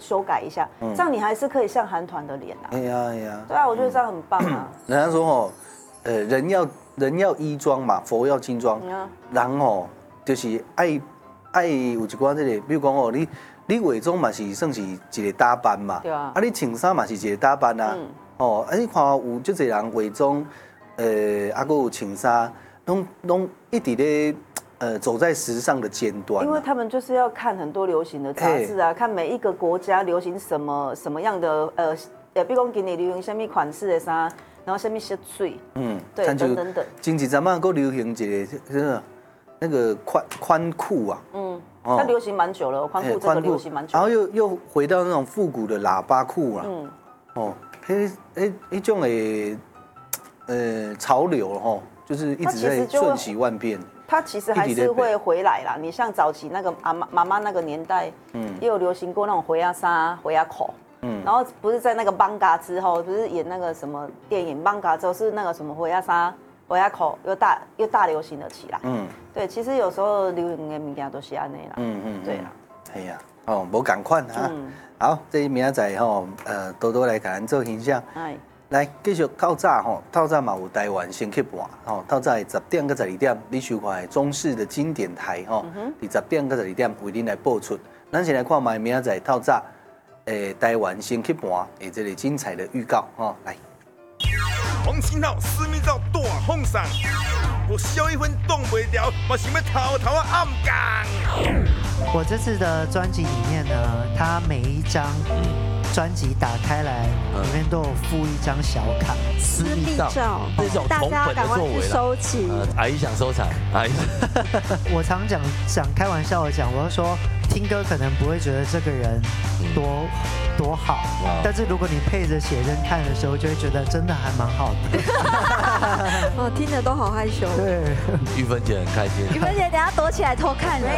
修改一下，这样你还是可以像韩团的脸啊。 哎呀哎呀， 对啊，我觉得这样很棒啊。 人家说哦，人要衣装嘛，佛要金装。人哦，就是爱有一寡这个，比如讲哦，你伪装嘛是算是一个打扮嘛， 对啊。 你穿衫嘛是一个打扮啊。哦，你看有足侪人伪装，还有穿衫，拢一直咧。走在时尚的尖端， 因为他们就是要看很多流行的杂志啊，看每一个国家流行什么样的比如讲今年流行什么款式的衫，然后什么色水，对，等等等。 前一阵啊，佫流行一个那个宽裤啊， 它流行蛮久了，宽裤这个流行蛮久， 然后又回到那种复古的喇叭裤啊，迄种的潮流吼，就是一直在瞬息万变。 它其实还是会回来啦。你像早期那个妈妈那个年代，也有流行过那种回亚纱、回亚口，然后不是在那个邦嘎之后，不是演那个什么电影邦嘎之后是那个什么回亚纱、回亚口又大流行了起来。对，其实有时候流行的物件都是安尼啦。对啦。 哎呀，无共款啊。好，这明仔载多多来给咱做形象。来继续透早吼，透早嘛有台湾先去半吼，透早10点到12点，你收看中视的经典台吼，10点到12点为您来播出。咱先来看卖明仔载透早，台湾先去半的这个精彩的预告吼，来。 黄新浩私密照大放送，我萧一芬挡袂了，我想要偷偷暗讲。 我这次的专辑里面呢，它每一张专辑打开来，里面都有附一张小卡， 私密照，这种同本的作为收起。阿姨想收藏，阿姨。 我常讲开玩笑的讲，我就说听歌可能不会觉得这个人多好，但是如果你配着写真看的时候，就会觉得真的还蛮好的。 听着都好害羞。 对， 玉芬姐很开心。 玉芬姐，等下躲起来偷看。